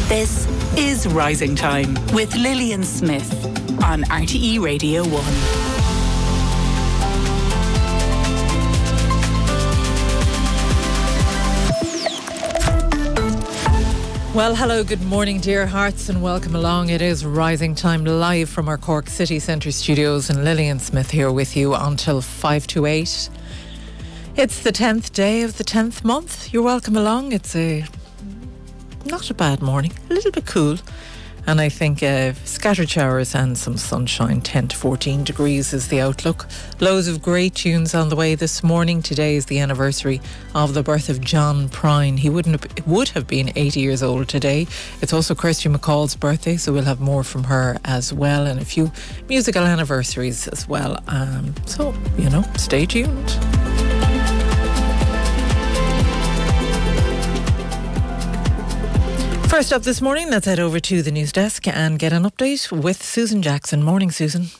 This is Rising Time with Lillian Smith on RTE Radio 1. Well, hello, good morning, dear hearts, and welcome along. It is Rising Time live from our Cork City Centre studios, and Lillian Smith here with you until 5 to 8. It's the 10th day of the 10th month. You're welcome along. It's not a bad morning, a little bit cool. And I think scattered showers and some sunshine, 10 to 14 degrees is the outlook. Loads of great tunes on the way this morning. Today is the anniversary of the birth of John Prine. He would have been 80 years old today. It's also Kirsty MacColl's birthday, so we'll have more from her as well, and a few musical anniversaries as well. So, stay tuned. First up this morning, let's head over to the news desk and get an update with Susan Jackson. Morning, Susan.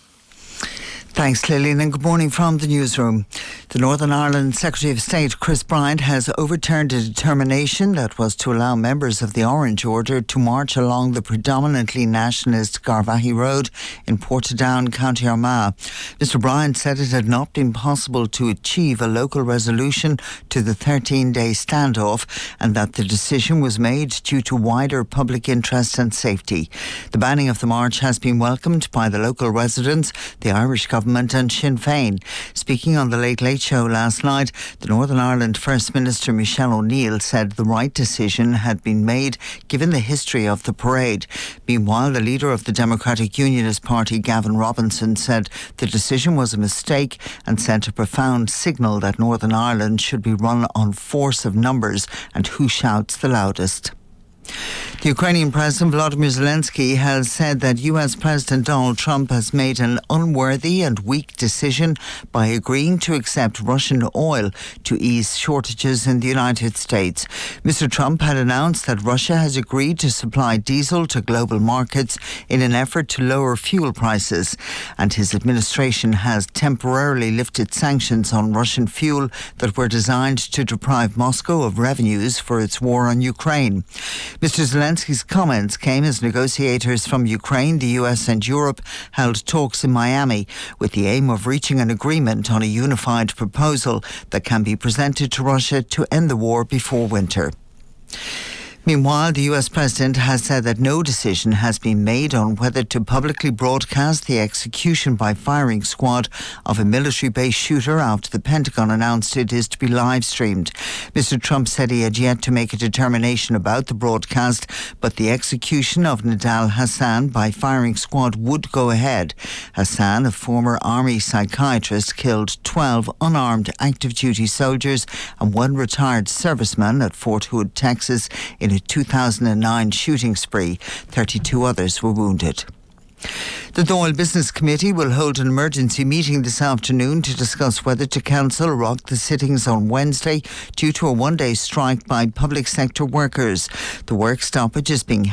Thanks, Lillian, and good morning from the newsroom. The Northern Ireland Secretary of State, Chris Bryant, has overturned a determination that was to allow members of the Orange Order to march along the predominantly nationalist Garvaghey Road in Portadown, County Armagh. Mr. Bryant said it had not been possible to achieve a local resolution to the 13-day standoff and that the decision was made due to wider public interest and safety. The banning of the march has been welcomed by the local residents, the Irish government and Sinn Féin. Speaking on the Late Late Show last night, the Northern Ireland First Minister Michelle O'Neill said the right decision had been made given the history of the parade. Meanwhile, the leader of the Democratic Unionist Party, Gavin Robinson, said the decision was a mistake and sent a profound signal that Northern Ireland should be run on force of numbers and who shouts the loudest. The Ukrainian President Volodymyr Zelensky has said that US President Donald Trump has made an unworthy and weak decision by agreeing to accept Russian oil to ease shortages in the United States. Mr. Trump had announced that Russia has agreed to supply diesel to global markets in an effort to lower fuel prices, and his administration has temporarily lifted sanctions on Russian fuel that were designed to deprive Moscow of revenues for its war on Ukraine. Mr. Zelensky's comments came as negotiators from Ukraine, the US and Europe held talks in Miami with the aim of reaching an agreement on a unified proposal that can be presented to Russia to end the war before winter. Meanwhile, the US President has said that no decision has been made on whether to publicly broadcast the execution by firing squad of a military-based shooter after the Pentagon announced it is to be live-streamed. Mr. Trump said he had yet to make a determination about the broadcast, but the execution of Nidal Hassan by firing squad would go ahead. Hassan, a former army psychiatrist, killed 12 unarmed active-duty soldiers and one retired serviceman at Fort Hood, Texas, in a 2009 shooting spree. 32 others were wounded. The Dáil Business Committee will hold an emergency meeting this afternoon to discuss whether to cancel or rock the sittings on Wednesday due to a one-day strike by public sector workers. The work stoppage is being